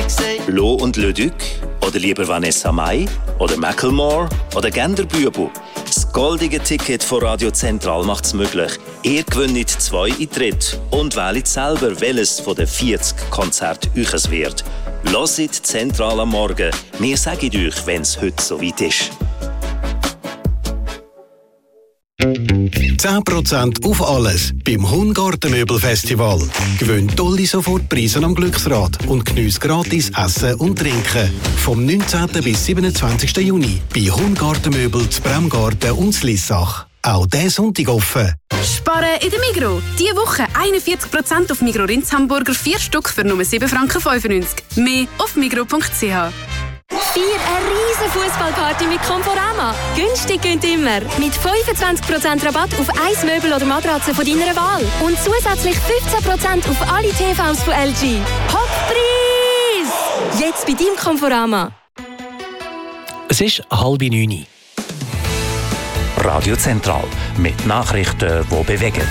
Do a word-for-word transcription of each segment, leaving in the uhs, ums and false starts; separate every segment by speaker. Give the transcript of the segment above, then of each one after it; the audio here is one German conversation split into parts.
Speaker 1: Lo und Leduc? Oder lieber Vanessa Mai? Oder Macklemore? Oder Genderbübel? Das goldige Ticket von Radio Zentral macht es möglich. Ihr gewinnt zwei Eintritte und wählt selber, welches von den vierzig Konzerten euch wird. Hört Zentral am Morgen. Wir sagen euch, wenn es heute soweit ist.
Speaker 2: zehn Prozent auf alles beim Hungartenmöbelfestival. Gewinnt tolle Sofortpreise am Glücksrad und geniesst gratis Essen und Trinken. Vom neunzehnten bis siebenundzwanzigsten Juni bei Hungartenmöbel zu Bremgarten und zu Lissach. Auch diesen Sonntag offen.
Speaker 3: Sparen in der Migros. Diese Woche einundvierzig Prozent auf Migros Rinds Hamburger, vier Stück für nur sieben Franken fünfundneunzig. Mehr auf migros punkt c h.
Speaker 4: Vier eine riesen Fußballparty mit Conforama. Günstig gönnt immer. Mit fünfundzwanzig Prozent Rabatt auf ein Möbel oder Matratze von deiner Wahl. Und zusätzlich fünfzehn Prozent auf alle T Vs von L G. Hochpreis! Jetzt bei deinem Conforama.
Speaker 5: Es ist halb neun.
Speaker 1: Radio Zentral mit Nachrichten, die bewegen.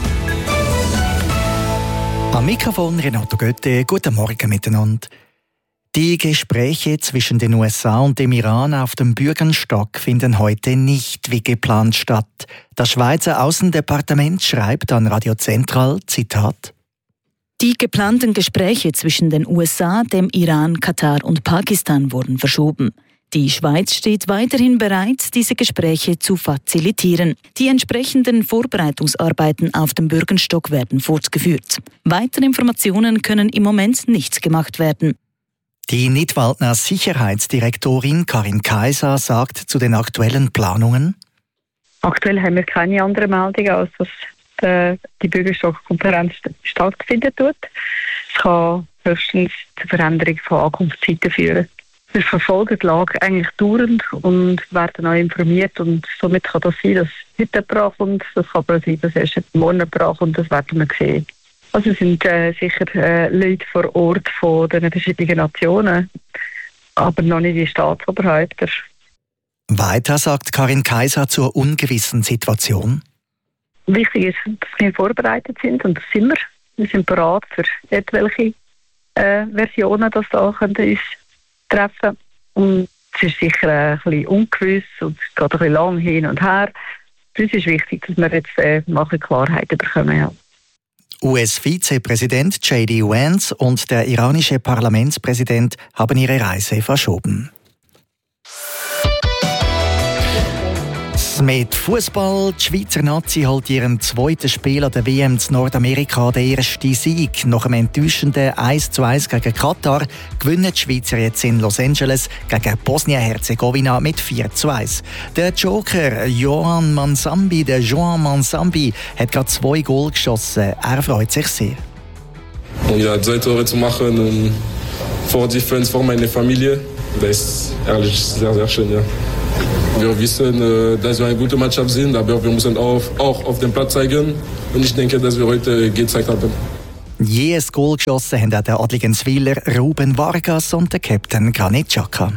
Speaker 6: Am Mikrofon Renato Götte. Guten Morgen miteinander. Die Gespräche zwischen den U S A und dem Iran auf dem Bürgenstock finden heute nicht wie geplant statt. Das Schweizer Außendepartement schreibt an Radio Zentral, Zitat:
Speaker 7: Die geplanten Gespräche zwischen den U S A, dem Iran, Katar und Pakistan wurden verschoben. Die Schweiz steht weiterhin bereit, diese Gespräche zu facilitieren. Die entsprechenden Vorbereitungsarbeiten auf dem Bürgenstock werden fortgeführt. Weitere Informationen können im Moment nicht gemacht werden.
Speaker 6: Die Nidwaldner Sicherheitsdirektorin Karin Kaiser sagt zu den aktuellen Planungen:
Speaker 8: Aktuell haben wir keine anderen Meldungen, als dass die, die Bürgerstockkonferenz stattfinden wird. Es kann höchstens zur Veränderung von Ankunftszeiten führen. Wir verfolgen die Lage eigentlich dauernd und werden auch informiert. Und somit kann das sein, dass heute jemand ankommt. Das kann aber sein, dass erst morgen jemand ankommt. Das werden wir sehen. Also es sind äh, sicher äh, Leute vor Ort von den verschiedenen Nationen, aber noch nicht die Staatsoberhäupter.
Speaker 6: Weiter sagt Karin Kaiser zur ungewissen Situation:
Speaker 8: Wichtig ist, dass wir vorbereitet sind, und das sind wir. Wir sind bereit für etwelche äh, Versionen, die da uns treffen. Und es ist sicher ein bisschen ungewiss und es geht ein bisschen lang hin und her. Für uns ist wichtig, dass wir jetzt äh, mal ein bisschen Klarheit bekommen. Ja.
Speaker 6: U S-Vizepräsident J D Vance und der iranische Parlamentspräsident haben ihre Reise verschoben. Mit Fußball. Die Schweizer Nazi holt ihren zweiten Spiel an der W M in Nordamerika den ersten Sieg. Nach einem enttäuschenden eins zu eins gegen Katar gewinnen die Schweizer jetzt in Los Angeles gegen Bosnien-Herzegowina mit vier zu eins. Der Joker Joan Mansambi, der Joan Mansambi, hat gerade zwei Goal geschossen. Er freut sich sehr.
Speaker 9: Ja, zwei Tore zu machen und vor die Fans, vor meine Familie, das ist ehrlich sehr, sehr schön, ja. Wir wissen, dass wir ein guter Matchup sind, aber wir müssen auch, auch auf dem Platz zeigen. Und ich denke, dass wir heute gezeigt haben.
Speaker 6: Je ein Goal geschossen haben auch der Adligenswiller Ruben Vargas und der Captain Granit Xhaka.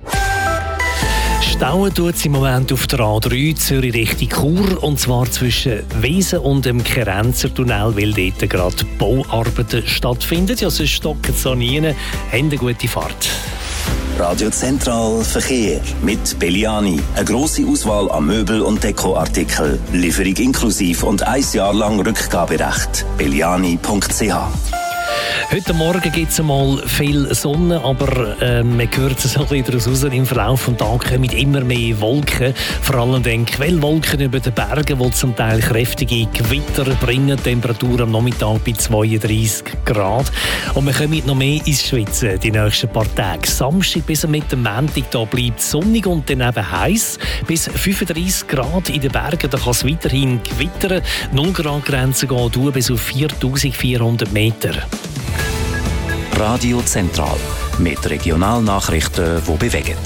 Speaker 5: Stauen tut es im Moment auf der A drei Zürich Richtung Chur, und zwar zwischen Wesen und dem Kerenzertunnel, weil dort gerade Bauarbeiten stattfinden. Ja, sonst stocken es so nie, haben eine gute Fahrt.
Speaker 1: Radio Zentral Verkehr mit Belliani. Eine grosse Auswahl an Möbel- und Dekoartikeln. Lieferung inklusiv und ein Jahr lang Rückgaberecht. belliani punkt c h.
Speaker 5: Heute Morgen gibt es einmal viel Sonne, aber äh, man hört es ein bisschen daraus raus. Im Verlauf des Tages kommen immer mehr Wolken. Vor allem dann Quellwolken über den Bergen, die zum Teil kräftige Gewitter bringen. Temperatur am Nachmittag bei zweiunddreissig Grad. Und wir kommen noch mehr ins Schwitzen die nächsten paar Tage. Samstag bis mit dem Montag da bleibt es sonnig und dann eben heiß. Bis fünfunddreissig Grad in den Bergen, da kann es weiterhin gewittern. null Grad Grenze geht bis auf viertausendvierhundert Meter.
Speaker 1: Radio Zentral mit Regionalnachrichten, die bewegen.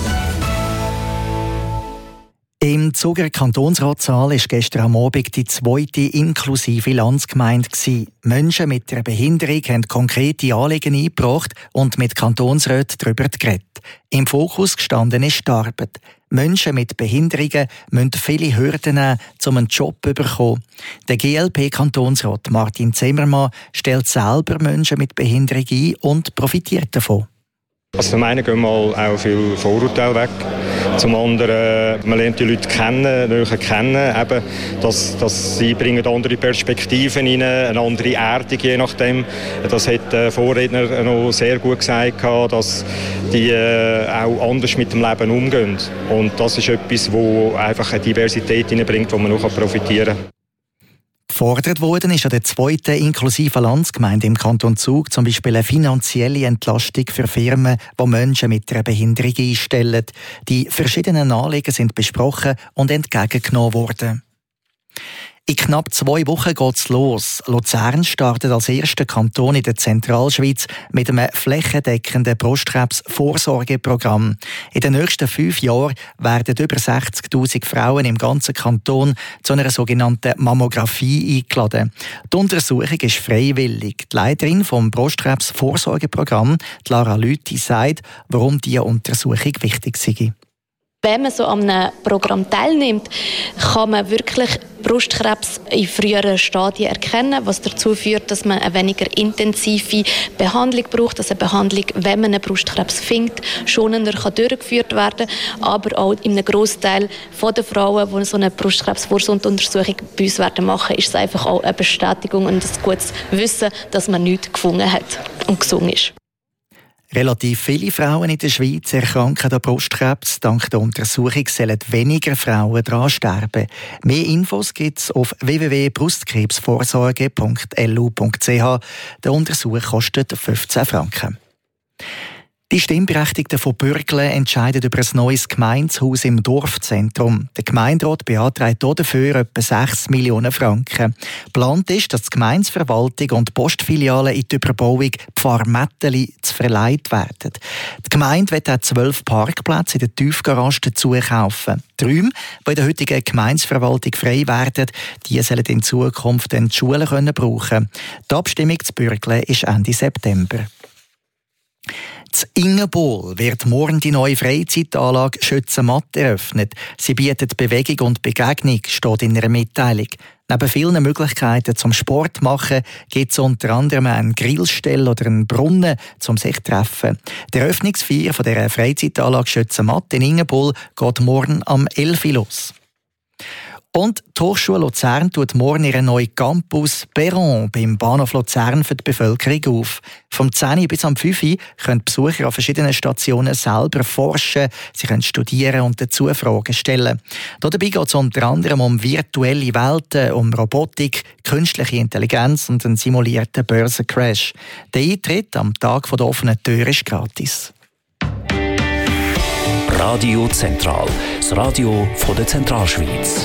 Speaker 6: Im Zuger Kantonsratssaal war gestern am Abend die zweite inklusive Landsgemeinde. Menschen mit einer Behinderung haben konkrete Anliegen eingebracht und mit Kantonsräten darüber geredet. Im Fokus gestanden ist die Arbeit. Menschen mit Behinderungen müssen viele Hürden nehmen, um einen Job zu bekommen. Der G L P-Kantonsrat Martin Zimmermann stellt selber Menschen mit Behinderung ein und profitiert davon.
Speaker 10: Also zum einen gehen mal auch viele Vorurteile weg. Zum anderen, man lernt die Leute kennen, näher kennen. Eben, dass, dass sie bringen andere Perspektiven rein, eine andere Erdung je nachdem. Das hat der Vorredner noch sehr gut gesagt, dass die auch anders mit dem Leben umgehen. Und das ist etwas, das einfach eine Diversität hineinbringt, die man noch profitieren kann.
Speaker 6: Gefordert worden ist an der zweiten inklusiven Landsgemeinde im Kanton Zug zum Beispiel eine finanzielle Entlastung für Firmen, die Menschen mit einer Behinderung einstellen. Die verschiedenen Anliegen sind besprochen und entgegengenommen worden. In knapp zwei Wochen geht's los. Luzern startet als erster Kanton in der Zentralschweiz mit einem flächendeckenden Brustkrebs-Vorsorgeprogramm. In den nächsten fünf Jahren werden über sechzigtausend Frauen im ganzen Kanton zu einer sogenannten Mammographie eingeladen. Die Untersuchung ist freiwillig. Die Leiterin vom Brustkrebs-Vorsorgeprogramm, Lara Lüthi, sagt, warum diese Untersuchung wichtig sei.
Speaker 11: Wenn man so an einem Programm teilnimmt, kann man wirklich Brustkrebs in früheren Stadien erkennen, was dazu führt, dass man eine weniger intensive Behandlung braucht, dass eine Behandlung, wenn man einen Brustkrebs findet, schonender kann durchgeführt werden kann. Aber auch in einem Grossteil der Frauen, die so eine Brustkrebsvorsorgeuntersuchung bei uns machen werden, ist es einfach auch eine Bestätigung und ein gutes Wissen, dass man nichts gefunden hat und gesund ist.
Speaker 6: Relativ viele Frauen in der Schweiz erkranken an Brustkrebs. Dank der Untersuchung sollen weniger Frauen daran sterben. Mehr Infos gibt es auf w w w punkt brustkrebsvorsorge punkt l u punkt c h. Der Untersuch kostet fünfzehn Franken. Die Stimmberechtigten von Bürgle entscheiden über ein neues Gemeindehaus im Dorfzentrum. Der Gemeinderat beantragt dafür etwa sechs Millionen Franken. Geplant ist, dass die Gemeindeverwaltung und die Postfiliale in die Überbauung Pfarrmetteli zu verleiht werden. Die Gemeinde wird auch zwölf Parkplätze in der Tiefgarage dazu kaufen. Die Räume, die in der heutigen Gemeindeverwaltung frei werden, die sollen in Zukunft die Schulen können brauchen. Die Abstimmung zu Bürgle ist Ende September. In Ingenbol wird morgen die neue Freizeitanlage Schützenmatt eröffnet. Sie bietet Bewegung und Begegnung, steht in einer Mitteilung. Neben vielen Möglichkeiten zum Sport machen gibt es unter anderem einen Grillstell oder einen Brunnen, um sich zu treffen. Die Eröffnungsfeier von der Freizeitanlage Schützenmatt in Ingenbol geht morgen am elf Uhr los. Und die Hochschule Luzern tut morgen ihren neuen Campus Perron beim Bahnhof Luzern für die Bevölkerung auf. Vom zehn Uhr bis am fünf Uhr können Besucher an verschiedenen Stationen selber forschen, sie können studieren und dazu Fragen stellen. Dabei geht es unter anderem um virtuelle Welten, um Robotik, künstliche Intelligenz und einen simulierten Börsencrash. Der Eintritt am Tag der offenen Tür ist gratis.
Speaker 1: Radio Zentral, das Radio von der Zentralschweiz.